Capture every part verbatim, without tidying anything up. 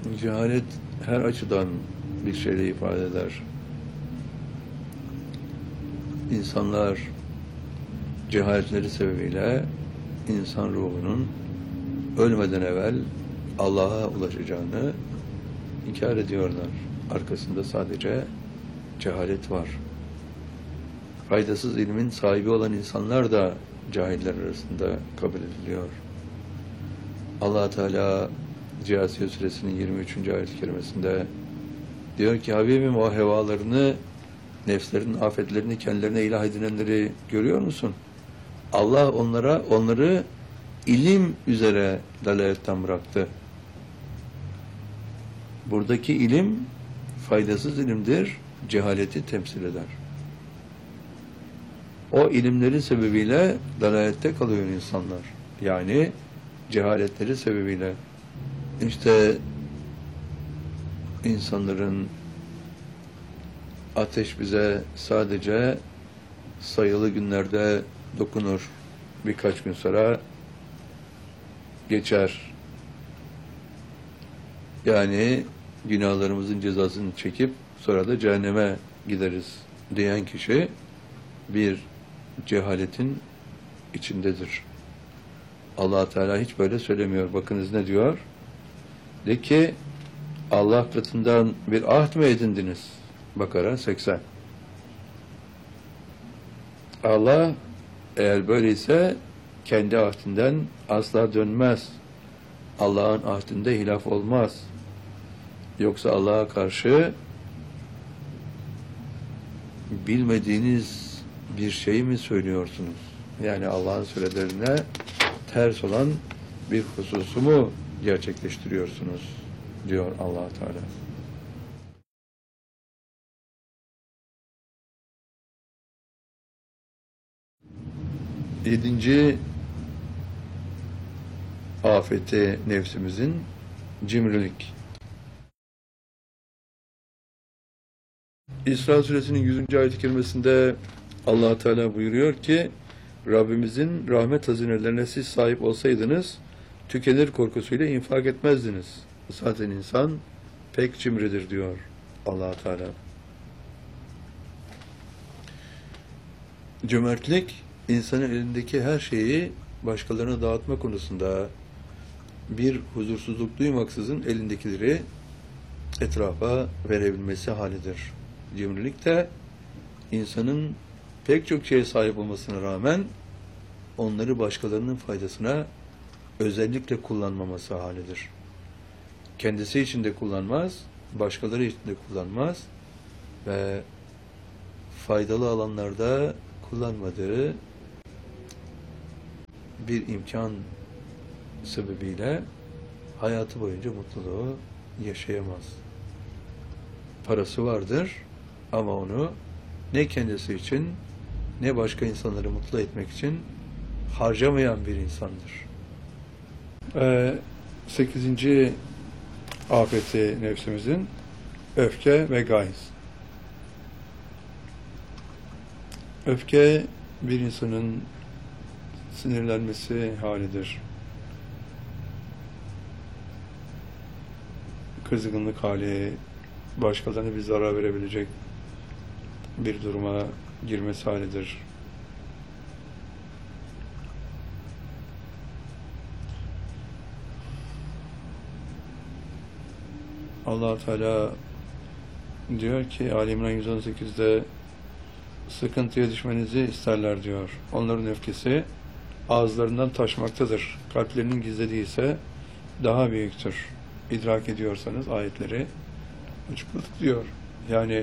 Cehalet her açıdan bir şeyle ifade eder. İnsanlar cehaletleri sebebiyle insan ruhunun ölmeden evvel Allah'a ulaşacağını inkar ediyorlar. Arkasında sadece cehalet var. Faydasız ilmin sahibi olan insanlar da cahiller arasında kabul ediliyor. Allah Teala Câsiye Suresinin yirmi üçüncü ayet-i kerimesinde diyor ki, Habibim o hevalarını, nefslerin afetlerini kendilerine ilah edinenleri görüyor musun? Allah onlara onları ilim üzere dalaletten bıraktı. Buradaki ilim faydasız ilimdir, cehaleti temsil eder. O ilimleri sebebiyle dalalette kalıyor insanlar. Yani cehaletleri sebebiyle. İşte insanların ateş bize sadece sayılı günlerde dokunur. Birkaç gün sonra geçer. Yani günahlarımızın cezasını çekip sonra da cehenneme gideriz diyen kişi bir cehaletin içindedir. Allah Teala hiç böyle söylemiyor. Bakınız ne diyor? De ki, Allah katından bir ahd mı edindiniz? Bakara seksen. Allah eğer böyleyse kendi ahdinden asla dönmez. Allah'ın ahdinde hilaf olmaz. Yoksa Allah'a karşı bilmediğiniz bir şey mi söylüyorsunuz? Yani Allah'ın söylediklerine ters olan bir hususu mu gerçekleştiriyorsunuz? Diyor Allah Teala. Yedinci afeti nefsimizin cimrilik. İsra Suresinin yüzüncü ayet-i kerimesinde Allah Teala buyuruyor ki, Rabbimizin rahmet hazinelerine siz sahip olsaydınız tükenir korkusuyla infak etmezdiniz. Zaten insan pek cimridir diyor Allah Teala. Cömertlik, insanın elindeki her şeyi başkalarına dağıtma konusunda bir huzursuzluk duymaksızın elindekileri etrafa verebilmesi halidir. Cimrilik de insanın pek çok şeye sahip olmasına rağmen onları başkalarının faydasına özellikle kullanmaması halidir. Kendisi için de kullanmaz, başkaları için de kullanmaz ve faydalı alanlarda kullanmadığı bir imkan sebebiyle hayatı boyunca mutluluğu yaşayamaz. Parası vardır ama onu ne kendisi için ne başka insanları mutlu etmek için harcamayan bir insandır. Ee, sekizinci afeti nefsimizin öfke ve gayz. Öfke bir insanın sinirlenmesi halidir. Kızgınlık hali, başkalarına bir zarar verebilecek bir duruma girmesi halidir. Allah Teala diyor ki Ali İmran yüz on sekizde sıkıntıya düşmenizi isterler diyor. Onların öfkesi ağızlarından taşmaktadır. Kalplerinin gizlediği ise daha büyüktür. İdrak ediyorsanız ayetleri açıkladık diyor. Yani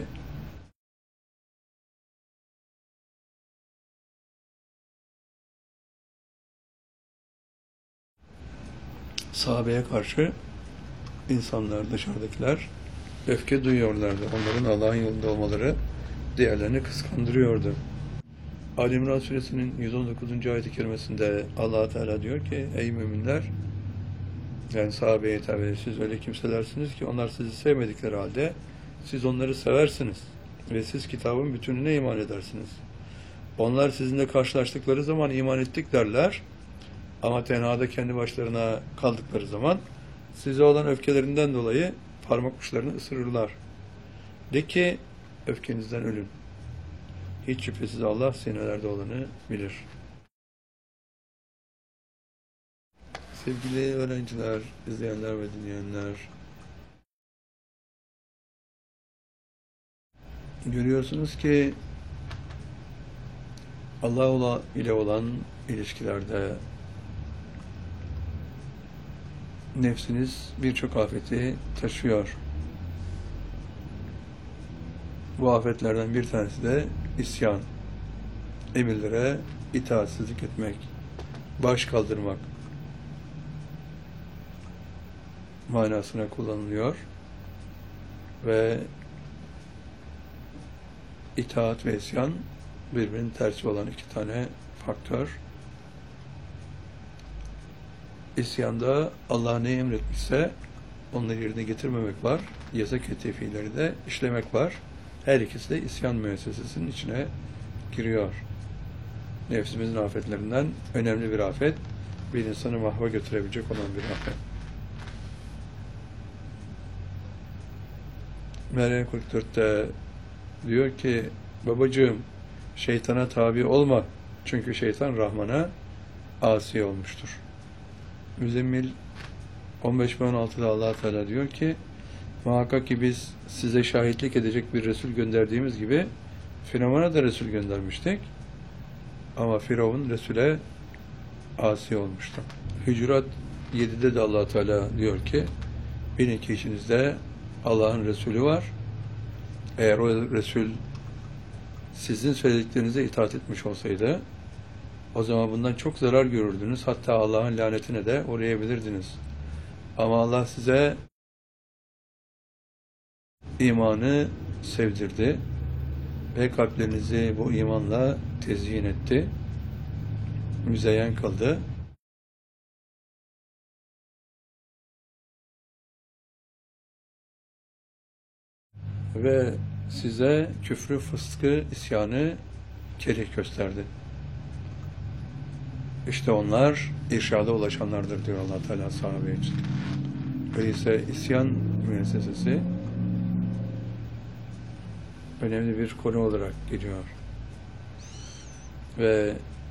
sahabeye karşı insanlar, dışarıdakiler öfke duyuyorlardı. Onların Allah'ın yolunda olmaları diğerlerini kıskandırıyordu. Ali İmran Suresinin yüz on dokuzuncu ayet-i kerimesinde Allah Teala diyor ki, ey müminler, yani sahabeye hitap eder, siz öyle kimselersiniz ki onlar sizi sevmedikleri halde siz onları seversiniz ve siz kitabın bütününe iman edersiniz. Onlar sizinle karşılaştıkları zaman iman ettik derler ama tenhada kendi başlarına kaldıkları zaman size olan öfkelerinden dolayı parmak uçlarını ısırırlar. De ki, öfkenizden ölün. Hiç şüphesiz Allah sinelerde olanı bilir. Sevgili öğrenciler, izleyenler ve dinleyenler, görüyorsunuz ki Allah ile olan ilişkilerde nefsiniz birçok afeti taşıyor. Bu afetlerden bir tanesi de isyan. Emirlere itaatsizlik etmek, baş kaldırmak manasına kullanılıyor. Ve itaat ve isyan birbirinin tersi olan iki tane faktör. İsyanda Allah ne emretmişse onları yerine getirmemek var. Yasak ettiği fiilleri de işlemek var. Her ikisi de isyan müessesesinin içine giriyor. Nefsimizin afetlerinden önemli bir afet, bir insanı mahva götürebilecek olan bir afet. Meryem kırk dörtte diyor ki, babacığım şeytana tabi olma. Çünkü şeytan Rahman'a asi olmuştur. Müzzemmil on beş ve on altıda Allah Teala diyor ki, muhakkak ki biz size şahitlik edecek bir Resul gönderdiğimiz gibi Firavun'a da Resul göndermiştik. Ama Firavun Resul'e asi olmuştu. Hücurat yedide de Allah Teala diyor ki, bilin ki içinizde Allah'ın Resulü var. Eğer o Resul sizin söylediklerinize itaat etmiş olsaydı, o zaman bundan çok zarar görürdünüz. Hatta Allah'ın lanetine de uğrayabilirdiniz. Ama Allah size imanı sevdirdi ve kalplerinizi bu imanla tezyin etti, müzeyyen kıldı. Ve size küfrü, fıskı, isyanı kerih gösterdi. İşte onlar irşada ulaşanlardır diyor Allah Teala sahabe için. Öyleyse isyan müessesesi önemli bir konu olarak geliyor. Ve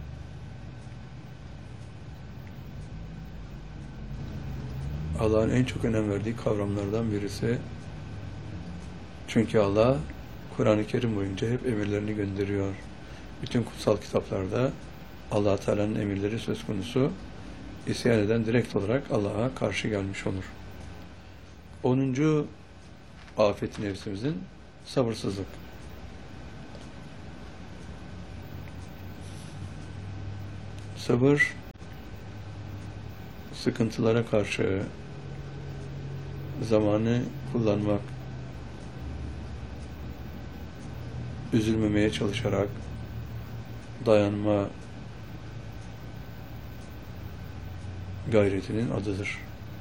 Allah'ın en çok önem verdiği kavramlardan birisi. Çünkü Allah Kur'an-ı Kerim boyunca hep emirlerini gönderiyor. Bütün kutsal kitaplarda Allah Teala'nın emirleri söz konusu, isyan eden direkt olarak Allah'a karşı gelmiş olur. Onuncu afet nefsimizin sabırsızlık. Sabır, sıkıntılara karşı zamanı kullanmak, üzülmemeye çalışarak dayanma gayretinin adıdır.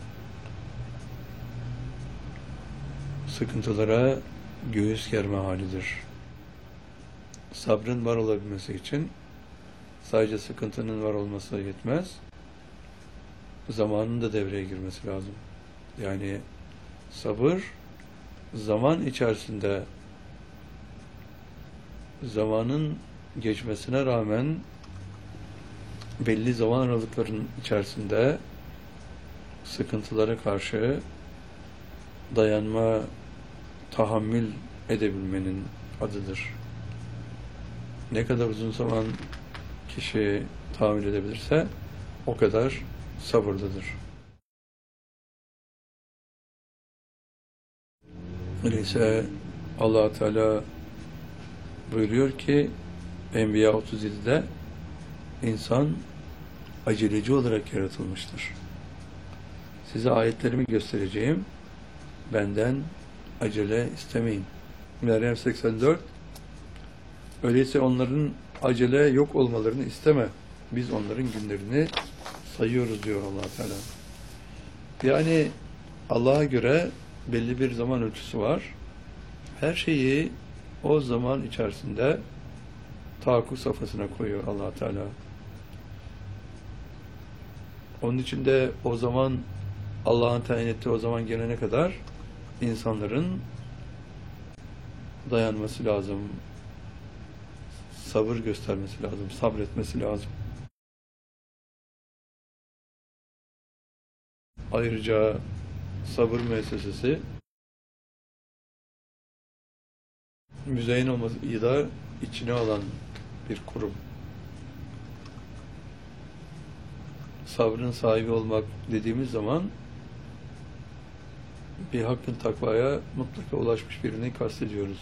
Sıkıntılara göğüs germe halidir. Sabrın var olabilmesi için sadece sıkıntının var olması yetmez. Zamanın da devreye girmesi lazım. Yani sabır zaman içerisinde, zamanın geçmesine rağmen belli zaman aralıklarının içerisinde sıkıntılara karşı dayanma, tahammül edebilmenin adıdır. Ne kadar uzun zaman kişi tahammül edebilirse o kadar sabırlıdır. Öyleyse Allah Teala buyuruyor ki Enbiya otuz yedide insan aceleci olarak yaratılmıştır. Size ayetlerimi göstereceğim. Benden acele istemeyin. Meryem seksen dört öyleyse onların acele yok olmalarını isteme. Biz onların günlerini sayıyoruz diyor Allah Teala. Yani Allah'a göre belli bir zaman ölçüsü var. Her şeyi o zaman içerisinde tahakkuk safhasına koyuyor Allah Teala. Onun için de o zaman Allah'ın tayin ettiği o zaman gelene kadar insanların dayanması lazım, sabır göstermesi lazım, sabretmesi lazım. Ayrıca sabır müessesesi müzeyyen olmayı da içine alan bir kurum. Sabrın sahibi olmak dediğimiz zaman bir hakkın takvaya mutlaka ulaşmış birini kastediyoruz.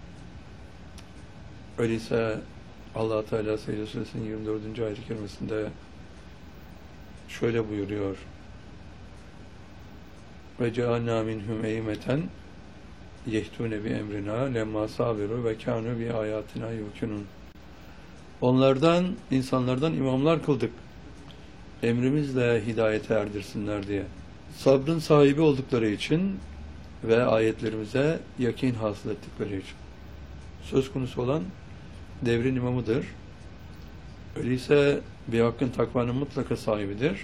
Öyleyse Allah Teala Secde Suresinin yirmi dördüncü ayet-i kerimesinde şöyle buyuruyor: ve cealna minhum eymeten yehtune bi emrina lemma sabiru ve kanu bi ayatina yukinun. Onlardan, insanlardan imamlar kıldık, emrimizle hidayete erdirsinler diye. Sabrın sahibi oldukları için ve ayetlerimize yakin hasıl ettikleri için. Söz konusu olan devrin imamıdır. Öyleyse bir hakkın takvanın mutlaka sahibidir.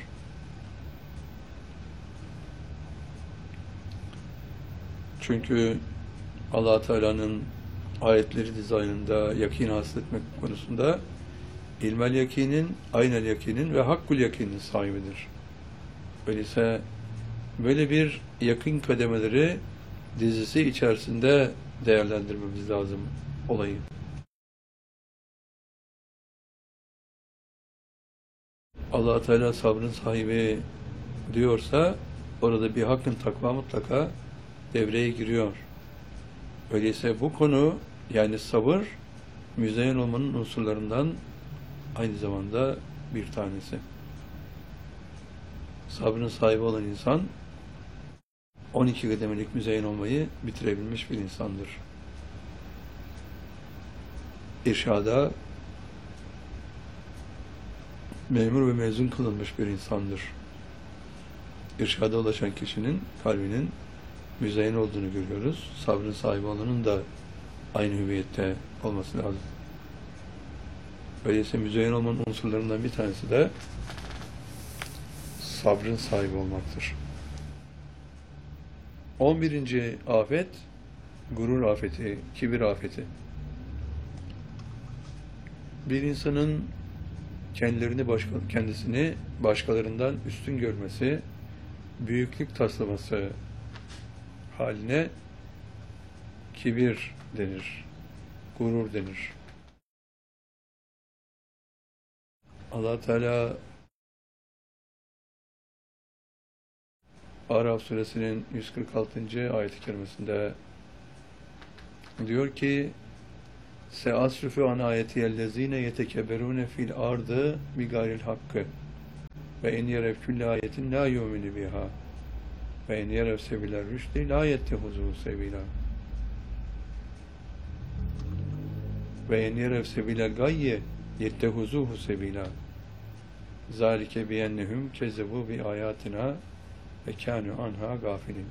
Çünkü Allah Teala'nın ayetleri dizaynında yakin hasıl etmek konusunda ilmel yakinin, aynel yakinin ve hakkul yakinin sahibidir. Öyleyse böyle bir yakın kademeleri dizisi içerisinde değerlendirmemiz lazım olayı. Allah Teala sabrın sahibi diyorsa orada bir hakkın takva mutlaka devreye giriyor. Öyleyse bu konu, yani sabır, müzeyyen olmanın unsurlarından aynı zamanda bir tanesi. Sabrın sahibi olan insan on iki kademelik müzeyyen olmayı bitirebilmiş bir insandır. İrşada memur ve mezun kılınmış bir insandır. İrşada ulaşan kişinin kalbinin müzeyyen olduğunu görüyoruz. Sabrın sahibi olanın da aynı hüviyette olması lazım. Öyleyse müzeyyen olmanın unsurlarından bir tanesi de sabrın sahibi olmaktır. on birinci afet, gurur afeti, kibir afeti. Bir insanın kendilerini başka, kendisini başkalarından üstün görmesi, büyüklük taslaması haline kibir denir, gurur denir. Allah Teala Araf suresinin yüz kırk altıncı ayet-i kerimesinde diyor ki: "Seasrifu an ayetiyellezine yetekeberune fil ardı bi gayril hakkı ve en yerev külle ayetin la yu'minu biha ve en yerev sebiler rüşdi la yettehuzu sebila ve en yerev sebilel gayye yettehuzuhu sebila zalike biyennehum kezzebu bi ayatina ve kânü anha gafilin."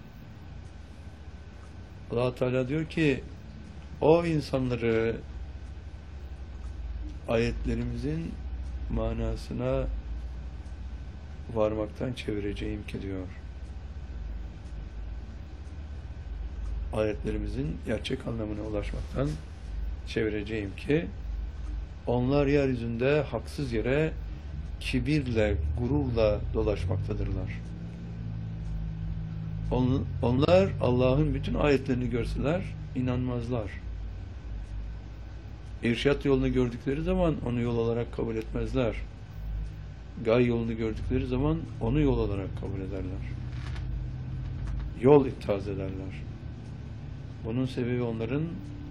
Allah Teala diyor ki, o insanları ayetlerimizin manasına varmaktan çevireceğim ki diyor. Ayetlerimizin gerçek anlamına ulaşmaktan çevireceğim ki onlar yeryüzünde haksız yere kibirle, gururla dolaşmaktadırlar. Onlar Allah'ın bütün ayetlerini görseler inanmazlar. İrşat yolunu gördükleri zaman onu yol olarak kabul etmezler. Gay yolunu gördükleri zaman onu yol olarak kabul ederler. Yol ittihaz ederler. Bunun sebebi onların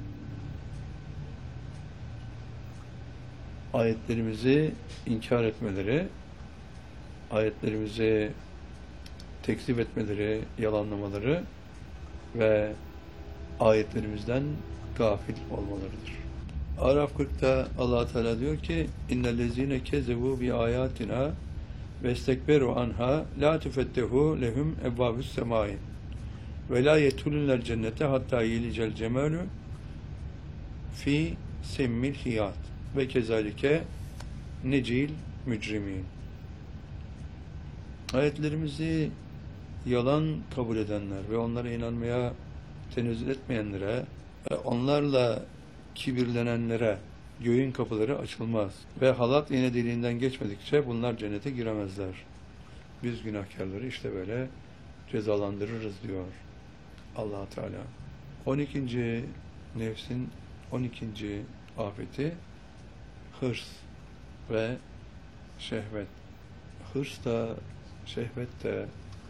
ayetlerimizi inkar etmeleri, ayetlerimizi tekzip etmeleri, yalanlamaları ve ayetlerimizden gafil olmalarıdır. Araf kırkta Allah Teala diyor ki: "İnnellezîne kezebu bi ayatina ve istekberu anha la tufettehu lehum ebvâbus semâi ve la yedhulûnel cennete hattâ yelicel cemalü fi semmil hiyat ve kezalike necil mücrimin." Ayetlerimizi yalan kabul edenler ve onlara inanmaya tenezzül etmeyenlere, e, onlarla kibirlenenlere göğün kapıları açılmaz. Ve halat iğne deliğinden geçmedikçe bunlar cennete giremezler. Biz günahkarları işte böyle cezalandırırız diyor Allah Teala. on ikinci nefsin on ikinci afeti hırs ve şehvet. Hırs da şehvet de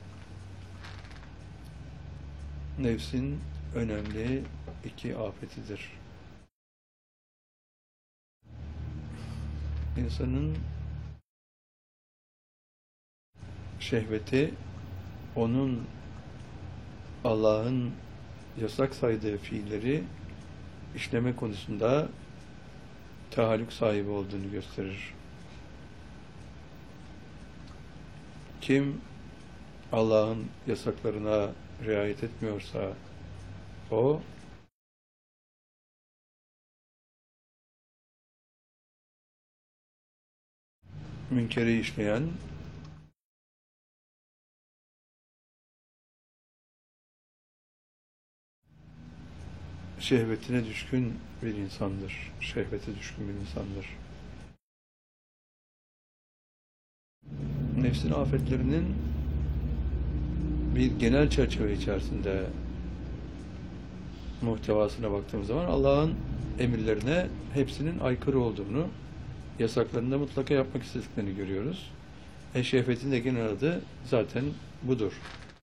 nefsin önemli iki afetidir. İnsanın şehveti onun Allah'ın yasak saydığı fiilleri işleme konusunda tahallük sahibi olduğunu gösterir. Kim Allah'ın yasaklarına riayet etmiyorsa o münkeri işleyen, şehvetine düşkün bir insandır. Şehvete düşkün bir insandır. Nefsin afetlerinin bir genel çerçeve içerisinde muhtevasına baktığımız zaman Allah'ın emirlerine hepsinin aykırı olduğunu, yasaklarında mutlaka yapmak istediklerini görüyoruz. E şehvetin de genel adı zaten budur.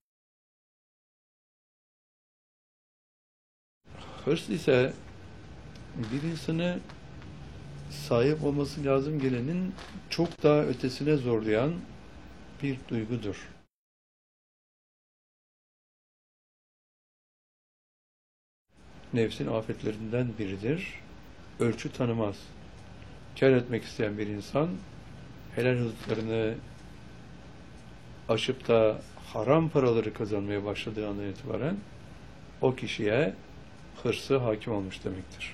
Hırs ise bir insanı sahip olması lazım gelenin çok daha ötesine zorlayan bir duygudur. Nefsin afetlerinden biridir. Ölçü tanımaz. Kâr etmek isteyen bir insan helal rızıklarını aşıp da haram paraları kazanmaya başladığı andan itibaren o kişiye hırsı hakim olmuş demektir.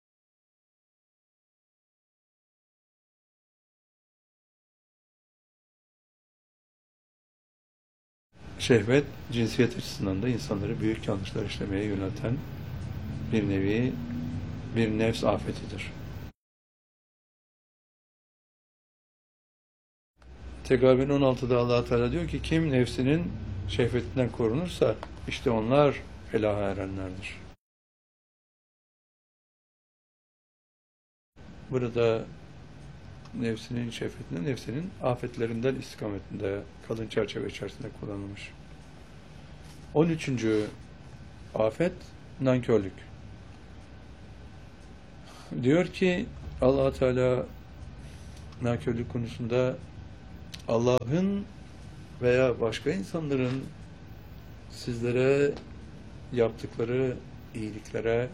Şehvet, cinsiyet açısından da insanları büyük yanlışlar işlemeye yönelten bir nevi, bir nefs afetidir. Tegabün on altıda Allah Teala diyor ki kim nefsinin şehvetinden korunursa işte onlar felaha erenlerdir. Burada nefsinin şehvetinden, nefsinin afetlerinden istikametinde kalın çerçeve içerisinde kullanılmış. on üçüncü afet nankörlük. Diyor ki Allah Teala nankörlük konusunda Allah'ın veya başka insanların sizlere yaptıkları iyiliklere,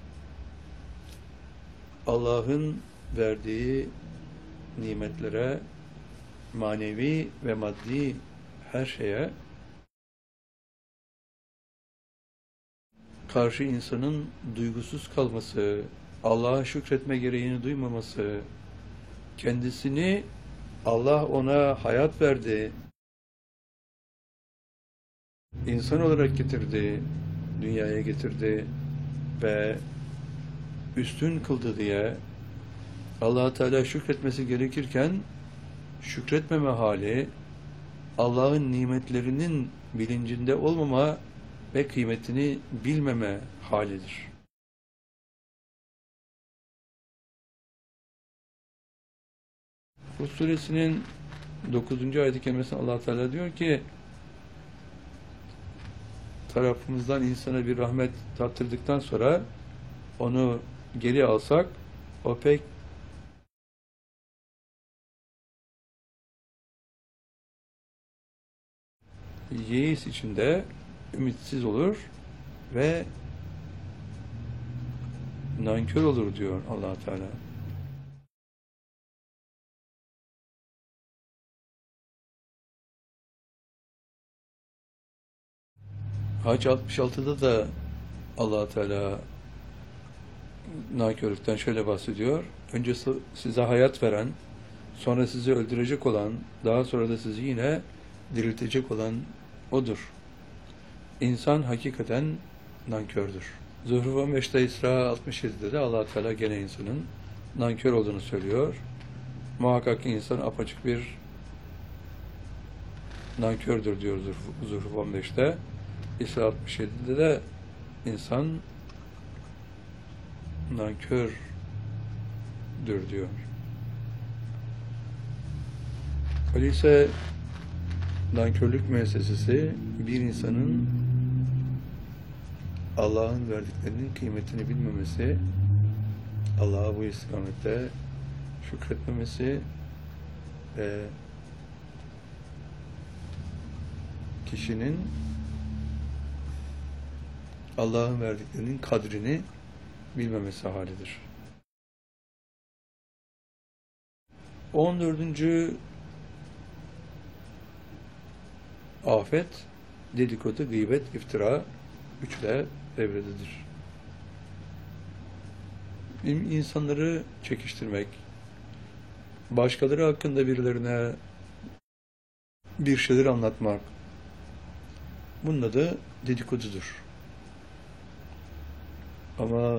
Allah'ın verdiği nimetlere, manevi ve maddi her şeye karşı insanın duygusuz kalması, Allah'a şükretme gereğini duymaması, kendisini Allah ona hayat verdi, insan olarak getirdi, dünyaya getirdi ve üstün kıldı diye Allah Teala şükretmesi gerekirken şükretmeme hali, Allah'ın nimetlerinin bilincinde olmama ve kıymetini bilmeme halidir. Hud suresinin dokuzuncu ayet-i kerimesinde Allah Teala diyor ki tarafımızdan insana bir rahmet tattırdıktan sonra onu geri alsak o pek yeis içinde ümitsiz olur ve nankör olur diyor Allah Teala. Hac altmış altıda da Allah Teala nankörlükten şöyle bahsediyor. Önce size hayat veren, sonra sizi öldürecek olan, daha sonra da sizi yine diriltecek olan O'dur. İnsan hakikaten nankördür. Zuhruf on beşte, İsra altmış yedide de Allah Teala gene insanın nankör olduğunu söylüyor. Muhakkak ki insan apaçık bir nankördür diyor Zuhruf on beşte. İsra altmış yedide de insan nankördür diyor. Öyleyse nankörlük müessesesi bir insanın Allah'ın verdiklerinin kıymetini bilmemesi, Allah'a bu istikamette şükretmemesi ve kişinin Allah'ın verdiklerinin kadrini bilmemesi halidir. on dördüncü afet, dedikodu, gıybet, iftira üçle devrededir. İnsanları çekiştirmek, başkaları hakkında birilerine bir şeyler anlatmak, bunun adı dedikodudur. Ama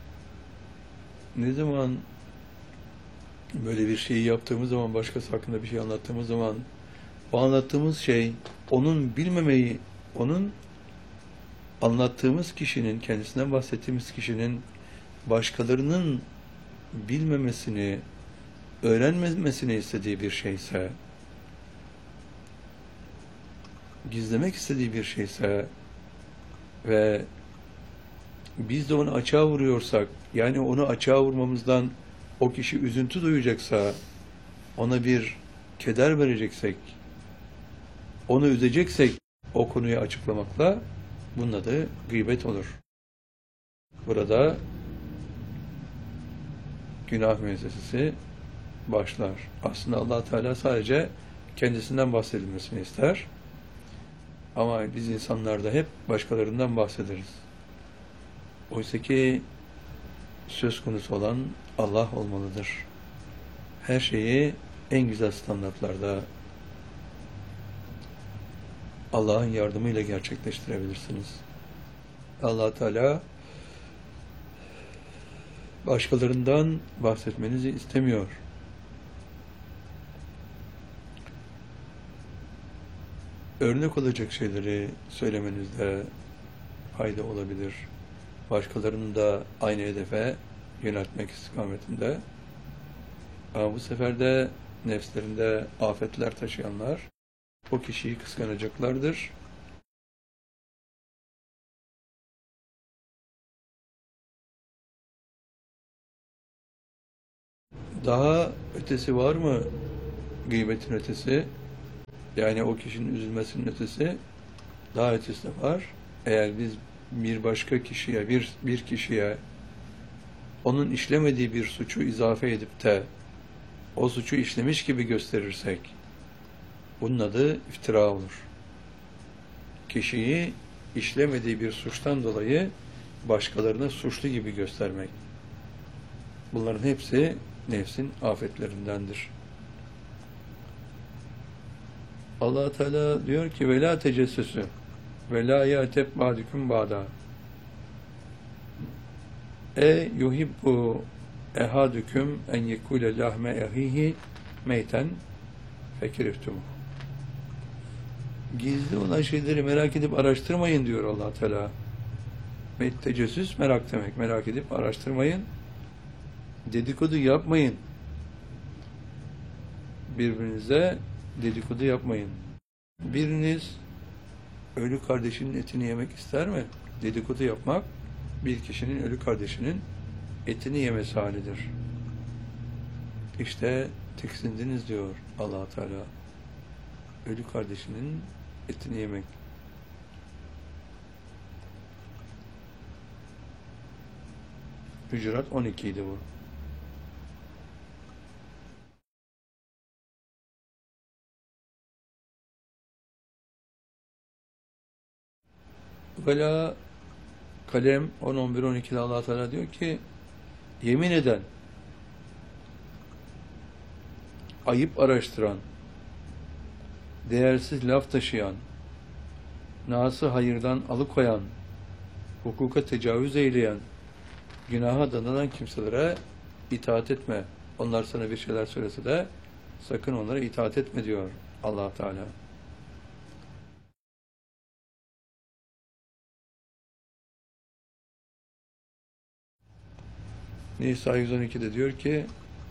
ne zaman böyle bir şeyi yaptığımız zaman, başkası hakkında bir şey anlattığımız zaman, o anlattığımız şey, onun bilmemeyi, onun anlattığımız kişinin, kendisinden bahsettiğimiz kişinin başkalarının bilmemesini, öğrenmemesini istediği bir şeyse, gizlemek istediği bir şeyse ve biz de onu açığa vuruyorsak, yani onu açığa vurmamızdan o kişi üzüntü duyacaksa, ona bir keder vereceksek, onu üzeceksek o konuyu açıklamakla bunun adı gıybet olur. Burada günah müessesesi başlar. Aslında Allah Teala sadece kendisinden bahsedilmesini ister. Ama biz insanlarda hep başkalarından bahsederiz. Oysa ki söz konusu olan Allah olmalıdır. Her şeyi en güzel standartlarda Allah'ın yardımıyla gerçekleştirebilirsiniz. Allah Teala başkalarından bahsetmenizi istemiyor. Örnek olacak şeyleri söylemenizde fayda olabilir. Başkalarını da aynı hedefe yöneltmek istikametinde. Ama bu sefer de nefslerinde afetler taşıyanlar o kişiyi kıskanacaklardır. Daha ötesi var mı gıybetin ötesi? Yani o kişinin üzülmesinin ötesi, daha ötesi de var. Eğer biz bir başka kişiye, bir, bir kişiye onun işlemediği bir suçu izafe edip de o suçu işlemiş gibi gösterirsek, bunun adı iftira olur. Kişiyi işlemediği bir suçtan dolayı başkalarına suçlu gibi göstermek. Bunların hepsi nefsin afetlerindendir. Allah Teala diyor ki ve la tecessüsü ve la ya'teb ba'dukum ba'da. E yuhibbu ehadüküm en yekule lahme ehihi meyten fekiriftumuh. Gizli olan şeyleri merak edip araştırmayın diyor Allah Teala. Ve tecessüs merak demek. Merak edip araştırmayın. Dedikodu yapmayın. Birbirinize dedikodu yapmayın. Biriniz ölü kardeşinin etini yemek ister mi? Dedikodu yapmak, bir kişinin ölü kardeşinin etini yemesi halidir. İşte tiksindiniz diyor Allah Teala. Ölü kardeşinin etini yemek. Hücurat on iki idi bu. Vela Kalem on, on bir, on ikide Allah Teala diyor ki yemin eden, ayıp araştıran, değersiz laf taşıyan, nası hayırdan alıkoyan, hukuka tecavüz eyleyen, günaha dananan kimselere itaat etme. Onlar sana bir şeyler söylese de sakın onlara itaat etme diyor Allah Teala. Nisa yüz on iki'de diyor ki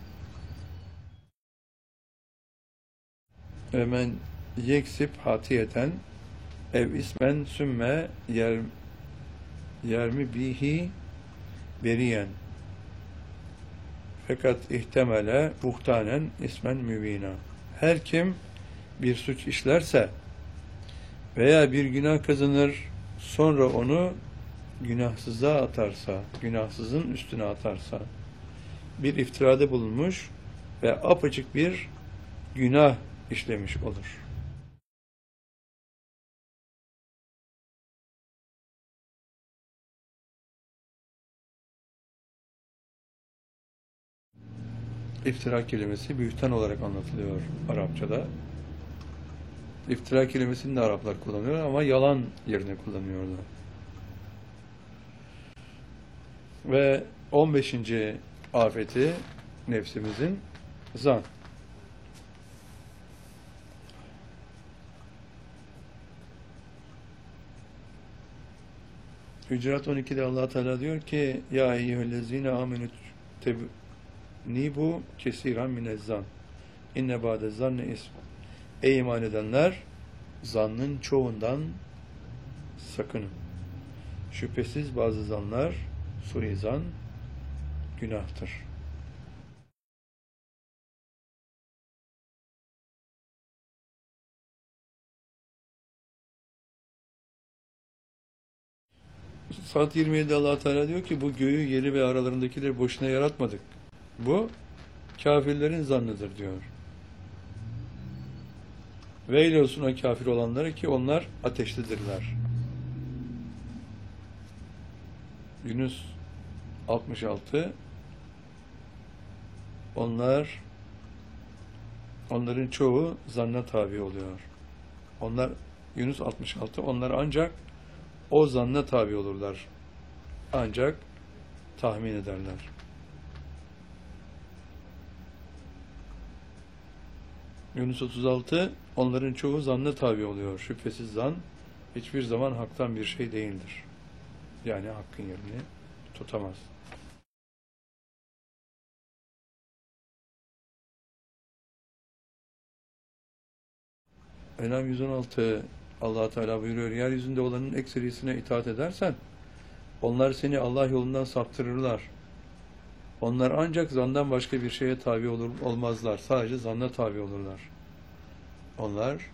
Ömen yeksip hatiyeten ev ismen sümme yer yermi bihi beriyen fakat ihtemele buhtanen ismen mübina. Her kim bir suç işlerse veya bir günah kazanır sonra onu günahsıza atarsa, günahsızın üstüne atarsa bir iftirada bulunmuş ve apaçık bir günah işlemiş olur. İftira kelimesi bühtan olarak anlatılıyor Arapçada. İftira kelimesini de Araplar kullanıyor ama yalan yerine kullanıyorlar. Ve on beşinci afeti nefsimizin zan. Hücurat on iki'de Allah Teala diyor ki ya eyyühellezine amenü tebnibu kesiran minezzan inne ba'de zanne ism. Ey iman edenler, zannın çoğundan sakının. Şüphesiz bazı zanlar, suizan, günahtır. Saat yirmi yedi'de Allah Teala diyor ki bu göğü, yeri ve aralarındakileri boşuna yaratmadık. Bu kafirlerin zannıdır diyor. Veil olsun o kafir olanlara ki onlar ateştedirler. Yunus altmış altı Onlar onların çoğu zanna tabi oluyor. Onlar Yunus altmış altı Onlar ancak o zanna tabi olurlar. Ancak tahmin ederler. Yunus otuz altı Onların çoğu zanna tabi oluyor. Şüphesiz zan hiçbir zaman haktan bir şey değildir. Yani hakkın yerini tutamaz. En'am yüz on altı Allah Teala buyuruyor, yeryüzünde olanın ekserisine itaat edersen onlar seni Allah yolundan saptırırlar. Onlar ancak zandan başka bir şeye tabi olur, olmazlar. Sadece zanna tabi olurlar. Onlar